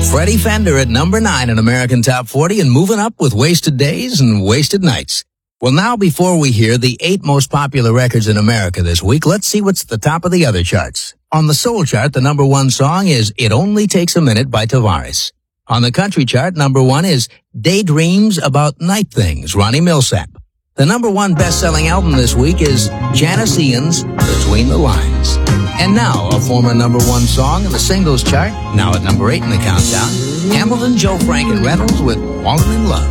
Freddie Fender at number 9 in American Top 40 and moving up with Wasted Days and Wasted Nights. Well, now before we hear the 8 most popular records in America this week, let's see what's at the top of the other charts. On the soul chart, the number 1 song is It Only Takes a Minute by Tavares. On the country chart, number 1 is Daydreams About Night Things, Ronnie Millsap. The number 1 best-selling album this week is Janis Ian's Between the Lines. And now, a former number 1 song in the singles chart, now at number 8 in the countdown, Hamilton, Joe Frank, and Reynolds with Falling in Love.